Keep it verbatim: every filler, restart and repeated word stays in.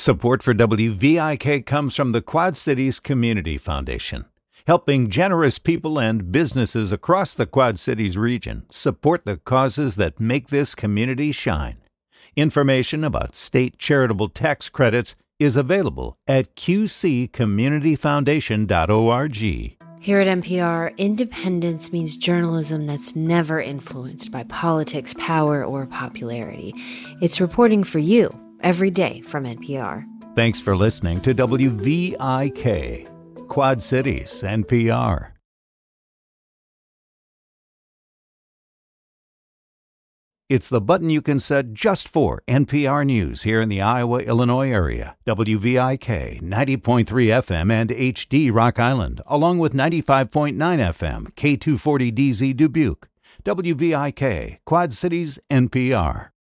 Support for W V I K comes from the Quad Cities Community Foundation, helping generous people and businesses across the Quad Cities region support the causes that make this community shine. Information about state charitable tax credits is available at q c community foundation dot org. Here at N P R, independence means journalism that's never influenced by politics, power, or popularity. It's reporting for you every day from N P R. Thanks for listening to W V I K, Quad Cities N P R. It's the button you can set just for N P R News here in the Iowa-Illinois area. W V I K, ninety point three F M and H D Rock Island, along with ninety-five point nine F M, K two forty D Z Dubuque. W V I K, Quad Cities N P R.